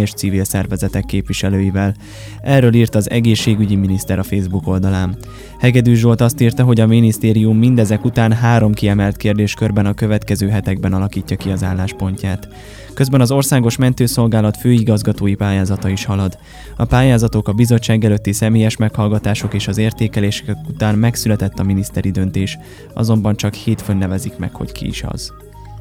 és civil szervezetek képviselőivel. Erről írt az egészségügyi miniszter a Facebook oldalán. Hegedűs Zsolt azt írta, hogy a minisztérium mindezek után 3 kiemelt kérdéskörben a következő hetekben alakítja ki az álláspontját. Közben az Országos Mentőszolgálat főigazgatói pályázata is halad. A pályázatok, a bizottság előtti személyes meghallgatások és az értékelések után megszületett a miniszteri döntés, azonban csak hétfőn nevezik meg, hogy ki is az.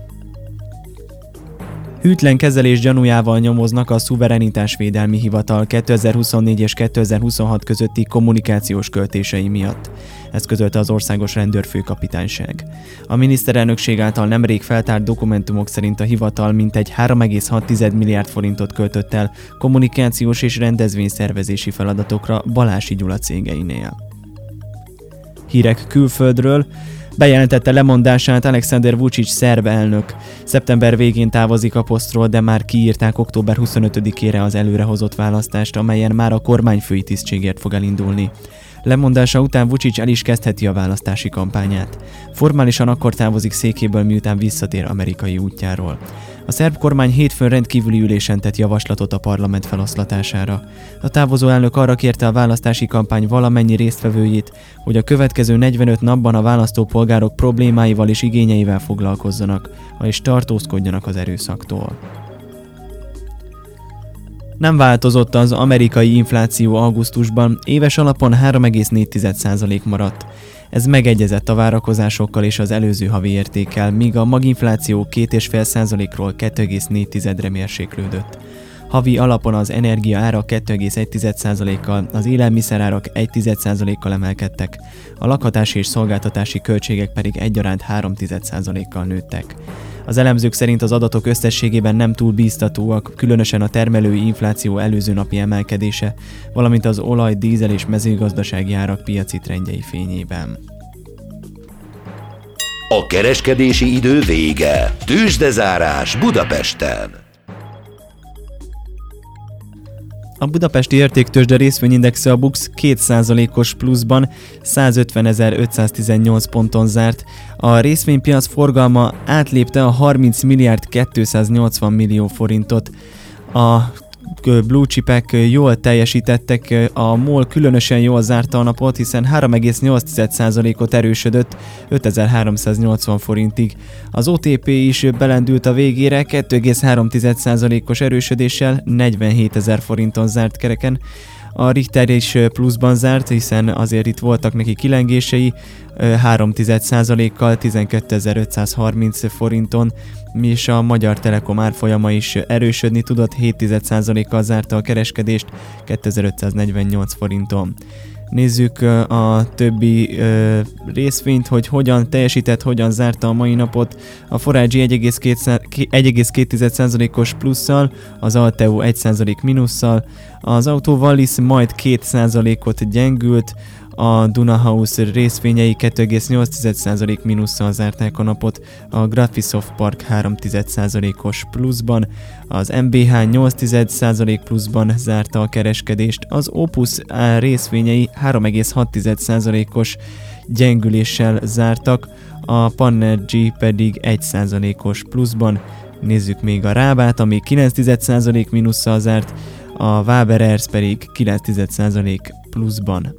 Hűtlen kezelés gyanújával nyomoznak a Szuverenitásvédelmi Hivatal 2024 és 2026 közötti kommunikációs költései miatt. Ezt közölte az Országos Rendőrfőkapitányság. A miniszterelnökség által nemrég feltárt dokumentumok szerint a hivatal mintegy 3,6 milliárd forintot költött el kommunikációs és rendezvényszervezési feladatokra Balási Gyula cégeinél. Hírek külföldről. Bejelentette lemondását Alexander Vučić szerb elnök. Szeptember végén távozik a posztról, de már kiírták október 25-ére az előrehozott választást, amelyen már a kormányfői tisztségért fog elindulni. Lemondása után Vučić el is kezdheti a választási kampányát. Formálisan akkor távozik székéből, miután visszatér amerikai útjáról. A szerb kormány hétfőn rendkívüli ülésen tett javaslatot a parlament feloszlatására. A távozó elnök arra kérte a választási kampány valamennyi résztvevőjét, hogy a következő 45 napban a választópolgárok problémáival és igényeivel foglalkozzanak, és tartózkodjanak az erőszaktól. Nem változott az amerikai infláció augusztusban, éves alapon 3,4% maradt. Ez megegyezett a várakozásokkal és az előző havi értékkel, míg a maginfláció 2,5%-ról 2,4%-re mérséklődött. Havi alapon az energia ára 2,1%-kal, az élelmiszerárak 1,1%-kal emelkedtek, a lakhatási és szolgáltatási költségek pedig egyaránt 3,1%-kal nőttek. Az elemzők szerint az adatok összességében nem túl bíztatóak, különösen a termelői infláció előző napi emelkedése, valamint az olaj, dízel és mezőgazdasági árak piaci trendjei fényében. A kereskedési idő vége. Tőzsdezárás Budapesten. A budapesti értéktőzsde részvényindexe a BUX 2%-os pluszban 150.518 ponton zárt. A részvénypiac forgalma átlépte a 30 milliárd 280 millió forintot. A blue chipek jól teljesítettek, a MOL különösen jól zárta a napot, hiszen 3,8%-ot erősödött 5380 forintig. Az OTP is belendült a végére 2,3%-os erősödéssel 47.000 forinton zárt kereken. A Richter is pluszban zárt, hiszen azért itt voltak neki kilengései, 3,1%-kal 12.530 forinton, és a Magyar Telekom árfolyama is erősödni tudott, 7,1%-kal zárta a kereskedést 2548 forinton. Nézzük a többi részvényt, hogy hogyan teljesített, hogyan zárta a mai napot. A Forágyi 1,2%-os plusszal, az Alteo 1% mínusszal, az Auto Wallis majd 2%-ot gyengült, a Dunahouse részvényei 2,8% mínusszal zárták a napot, a Graphisoft Park 3,1%-os pluszban, az MBH 8,1% pluszban zárta a kereskedést, az Opus részvényei 3,6%-os gyengüléssel zártak, a Panergy pedig 1%-os pluszban. Nézzük még a Rábát, ami 9,1% mínusszal zárt, a Waberers pedig 9,1% pluszban.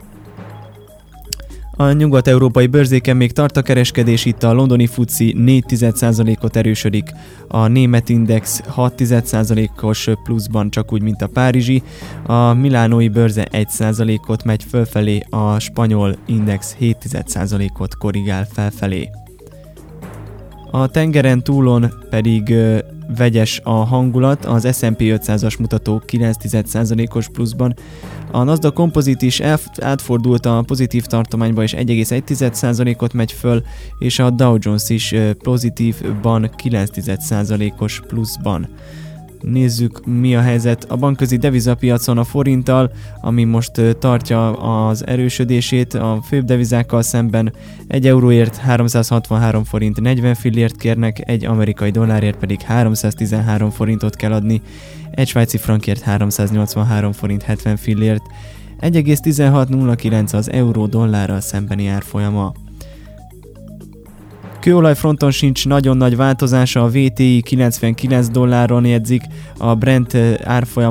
A nyugat-európai bőrzéken még tart a kereskedés, itt a londoni FTSE 4,1%-ot erősödik, a német index 6,1%-os pluszban, csak úgy, mint a párizsi, a milánói bőrze 1%-ot megy fölfelé, a spanyol index 7,1%-ot korrigál felfelé. A tengeren túlon pedig vegyes a hangulat, az S&P 500-as mutató 9,1%-os pluszban, a Nasdaq Composite is átfordult a pozitív tartományba és 1,1%-ot megy föl, és a Dow Jones is pozitívban 9,1%-os pluszban. Nézzük, mi a helyzet a bankközi devizapiacon a forinttal, ami most tartja az erősödését a főbb devizákkal szemben. 1 euróért 363 forint 40 fillért kérnek, 1 amerikai dollárért pedig 313 forintot kell adni, 1 svájci frankért 383 forint 70 fillért, 1,1609 az euró dollárral szembeni árfolyama. Kőolajfronton sincs nagyon nagy változása, a WTI 99 dolláron jegyzik, a Brent árfolyam